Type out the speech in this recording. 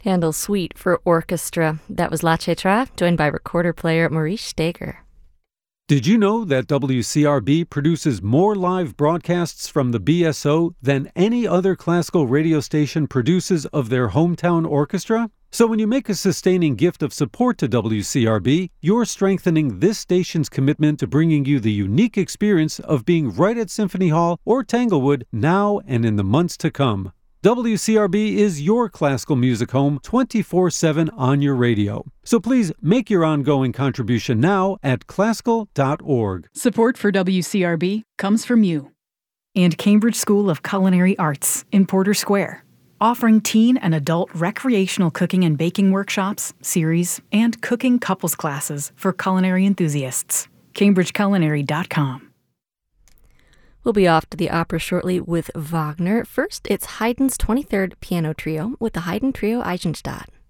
Handel's Suite for Orchestra. That was La Chetra, joined by recorder-player Maurice Steger. Did you know that WCRB produces more live broadcasts from the BSO than any other classical radio station produces of their hometown orchestra? So when you make a sustaining gift of support to WCRB, you're strengthening this station's commitment to bringing you the unique experience of being right at Symphony Hall or Tanglewood now and in the months to come. WCRB is your classical music home 24/7 on your radio. So please make your ongoing contribution now at classical.org. Support for WCRB comes from you and Cambridge School of Culinary Arts in Porter Square, offering teen and adult recreational cooking and baking workshops, series, and cooking couples classes for culinary enthusiasts. CambridgeCulinary.com. We'll be off to the opera shortly with Wagner. First, it's Haydn's 23rd Piano Trio with the Haydn Trio Eisenstadt.